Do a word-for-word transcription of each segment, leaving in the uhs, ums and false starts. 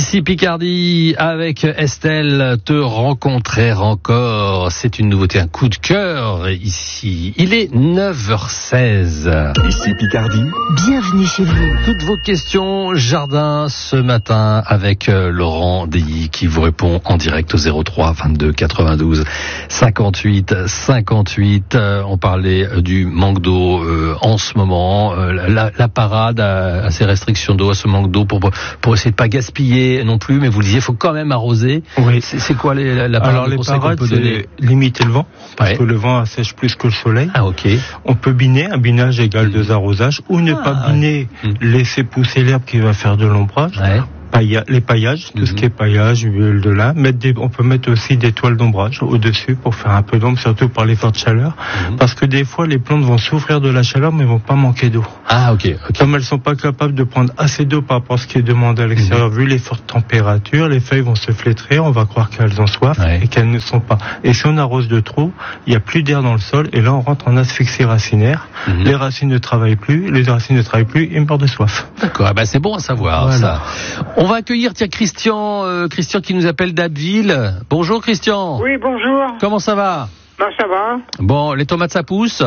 Ici Picardie avec Estelle, te rencontrer encore. C'est une nouveauté, un coup de cœur ici. Il est neuf heures seize. Ici Picardie. Bienvenue chez vous. Toutes vos questions jardin ce matin avec Laurent Deilly qui vous répond en direct au zéro trois vingt-deux quatre-vingt-douze cinquante-huit cinquante-huit. On parlait du manque d'eau euh, en ce moment, euh, la, la parade à, à ces restrictions d'eau, à ce manque d'eau pour pour essayer de pas gaspiller non plus, mais vous le disiez, il faut quand même arroser. Oui. C'est, c'est quoi les, la, la parade? Alors les parades, c'est limiter le vent, parce ouais. que le vent assèche plus que le soleil. Ah ok. On peut biner, un binage égale deux arrosages, ou ne ah, pas biner, ouais. laisser pousser l'herbe qui va faire de l'ombrage. Ouais. Pailla, les paillages, tout mm-hmm. ce qui est paillage, huile de lin. Mettre des, on peut mettre aussi des toiles d'ombrage au-dessus pour faire un peu d'ombre, surtout par les fortes chaleurs. Mm-hmm. Parce que des fois, les plantes vont souffrir de la chaleur, mais vont pas manquer d'eau. Ah, ok. okay. Comme elles sont pas capables de prendre assez d'eau par rapport à ce qui est demandé à l'extérieur, mm-hmm. vu les fortes températures, les feuilles vont se flétrir, on va croire qu'elles ont soif ouais. et qu'elles ne sont pas. Et si on arrose de trop, il y a plus d'air dans le sol, et là, on rentre en asphyxie racinaire. Mm-hmm. Les racines ne travaillent plus, les racines ne travaillent plus, et meurent de soif. D'accord. Bah, c'est bon à savoir, voilà. ça. On va accueillir, tiens, Christian, euh, Christian qui nous appelle d'Abbeville. Bonjour Christian. Oui, bonjour. Comment ça va? Ben, ça va. Bon, les tomates ça pousse?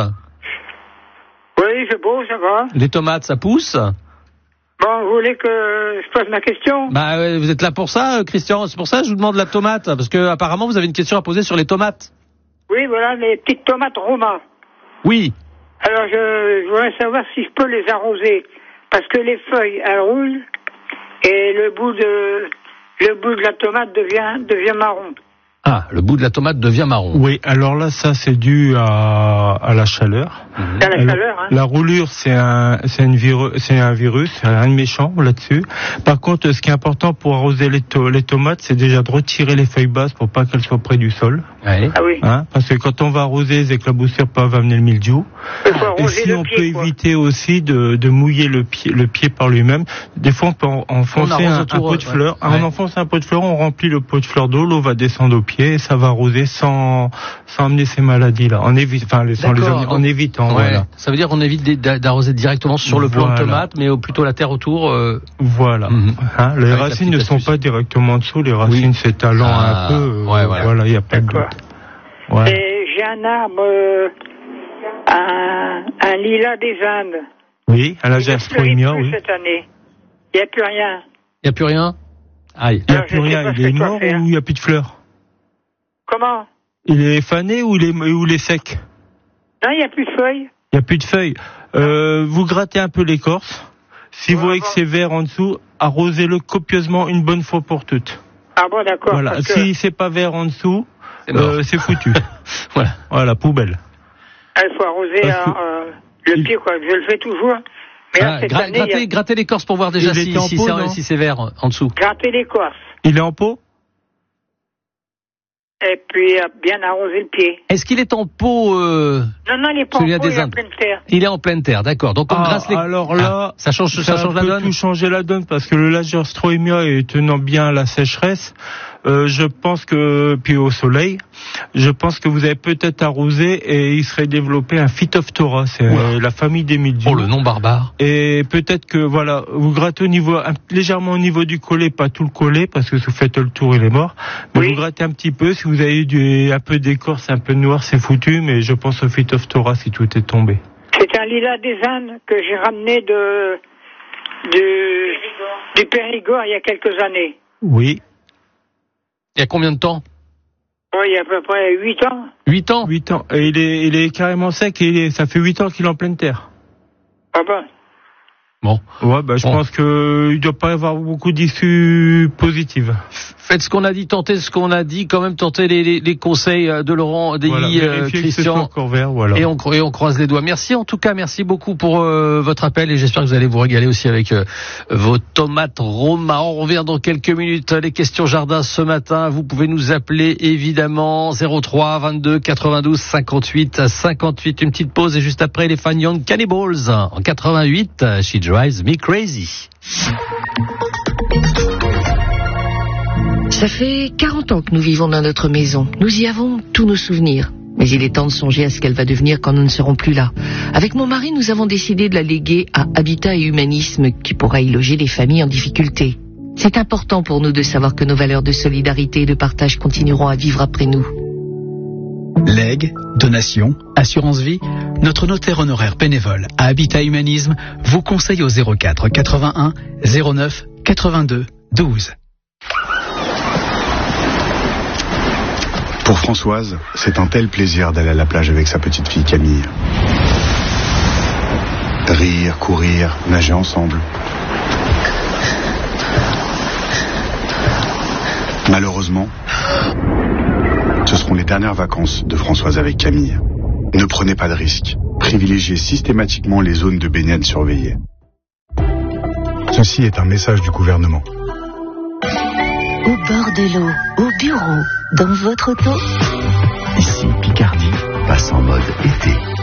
Oui, c'est beau, ça va. Les tomates ça pousse? Bon, vous voulez que je pose ma question? Bah, euh, vous êtes là pour ça, Christian. C'est pour ça que je vous demande la tomate, parce que apparemment vous avez une question à poser sur les tomates. Oui, voilà, les petites tomates Roma. Oui. Alors, je, je voudrais savoir si je peux les arroser, parce que les feuilles, elles roulent. Et le bout de le bout de la tomate devient devient marron. Ah, le bout de la tomate devient marron. Oui, alors là, ça c'est dû à, à la chaleur. Mmh. À la alors, chaleur, hein. La roulure, c'est un c'est une virus, c'est un virus, c'est un méchant là-dessus. Par contre, ce qui est important pour arroser les, to- les tomates, c'est déjà de retirer les feuilles basses pour pas qu'elles soient près du sol. Ouais. Ah oui. Hein, parce que quand on va arroser, les éclaboussures peuvent amener le mildiou. Il faut arroser Et si le on pied, peut quoi. éviter aussi de, de mouiller le pied, le pied par lui-même. Des fois, on peut en- enfoncer on un, autour, un pot de ouais. fleurs. Ouais. On enfonce un pot de fleurs, on remplit le pot de fleurs d'eau, l'eau va descendre au pied et ça va arroser sans, sans amener ces maladies-là. En évi- enfin, les, sans les amener, en évitant, ouais. voilà. Ça veut dire qu'on évite d'arroser directement sur le plant voilà. de tomate, mais plutôt la terre autour. Euh... Voilà. Mm-hmm. Hein, les Avec racines ne sont astuce. pas directement en dessous, les racines oui. s'étalant ah, un peu. Euh, ouais, voilà. Voilà, il y a pas de doute. Ouais. Et j'ai un arbre, euh, un, un lilas des Indes. Oui, à la Gerstroemia, oui. Cette année, il n'y a plus rien. Il n'y a plus rien? Aïe. Il n'y a plus rien, il est mort ou il n'y a plus de fleurs? Comment? Il est fané ou il est, ou il est sec? Non, il n'y a plus de feuilles. Il n'y a plus de feuilles. Euh, vous grattez un peu l'écorce. Si ouais, vous voyez bon. que c'est vert en dessous, arrosez-le copieusement une bonne fois pour toutes. Ah bon, d'accord. Voilà. Parce Si que... c'est pas vert en dessous, c'est, euh, c'est foutu. Voilà. Voilà, poubelle. Il faut arroser euh, euh, le il... pied, quoi. Je le fais toujours. Mais là, ah, cette gra- année, grattez, a... grattez l'écorce pour voir déjà si, si, pot, c'est, si c'est vert en dessous. Grattez l'écorce. Il est en pot? Et puis, euh, bien arroser le pied. Est-ce qu'il est en pot euh, Non, non, il est pas en pot, il est en pleine terre. Il est en pleine terre, d'accord. Donc on ah, grasse les... Alors là, ah, ça change, ça, ça change la peut donne. tout changer la donne parce que le Gerstroemia est tenant bien à la sécheresse. Euh, je pense que, puis au soleil, je pense que vous avez peut-être arrosé et il serait développé un Phytophthora, c'est euh, la famille des mildious. Oh, le nom barbare. Et peut-être que, voilà, vous grattez au niveau, un, légèrement au niveau du collet, pas tout le collet, parce que si vous faites le tour, il est mort. Mais oui. Vous grattez un petit peu, si vous avez du, un peu d'écorce, un peu noir, c'est foutu, mais je pense au Phytophthora si tout est tombé. C'est un lilas des Indes que j'ai ramené de, du, du Périgord il y a quelques années. Oui. Il y a combien de temps? Oui, il y a à peu près huit ans. huit ans? huit ans. Et il est, il est carrément sec et il est, ça fait huit ans qu'il est en pleine terre. Ah ben. Bon. Ouais, bah, je bon. pense que il doit pas y avoir beaucoup d'issues positives. Faites ce qu'on a dit, tentez ce qu'on a dit, quand même tentez les, les, les conseils de Laurent Deilly, voilà, euh, Christian. Encore vert, voilà. Et on, et on croise les doigts. Merci en tout cas, merci beaucoup pour euh, votre appel et j'espère que vous allez vous régaler aussi avec euh, vos tomates Roma. On revient dans quelques minutes. Les questions jardin ce matin. Vous pouvez nous appeler évidemment zéro trois vingt-deux quatre-vingt-douze cinquante-huit cinquante-huit. Une petite pause et juste après les Fun Young Cannibals en quatre-vingt-huit. She drives me crazy. Ça fait quarante ans que nous vivons dans notre maison. Nous y avons tous nos souvenirs. Mais il est temps de songer à ce qu'elle va devenir quand nous ne serons plus là. Avec mon mari, nous avons décidé de la léguer à Habitat et Humanisme, qui pourra y loger les familles en difficulté. C'est important pour nous de savoir que nos valeurs de solidarité et de partage continueront à vivre après nous. Legs, donations, assurance vie, notre notaire honoraire bénévole à Habitat Humanisme vous conseille au zéro quatre quatre-vingt-un zéro neuf quatre-vingt-deux douze. Pour Françoise, c'est un tel plaisir d'aller à la plage avec sa petite fille Camille. Rire, courir, nager ensemble. Malheureusement, ce seront les dernières vacances de Françoise avec Camille. Ne prenez pas de risques. Privilégiez systématiquement les zones de baignade surveillées. Ceci est un message du gouvernement. Au bord de l'eau, au bureau, dans votre auto. Ici Picardie passe en mode été.